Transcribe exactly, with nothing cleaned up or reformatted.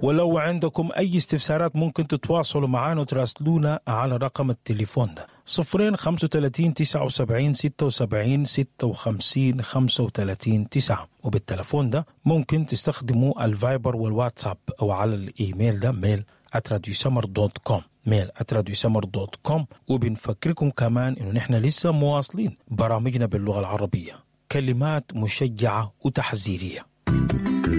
ولو عندكم أي استفسارات ممكن تتواصلوا معنا وتراسلونا على رقم التليفون ده صفرين خمسة وثلاثين تسعة وسبعين ستة وسبعين ستة وخمسين خمسة وثلاثين تسعة. وبالتليفون ده ممكن تستخدموا الفايبر والواتساب أو على الإيميل ده ميل آت راديو سمر دوت كوم ميل آت راديو سمر دوت كوم. وبنفكركم كمان إنه نحن لسه مواصلين برامجنا باللغة العربية، كلمات مشجعة وتحذيرية.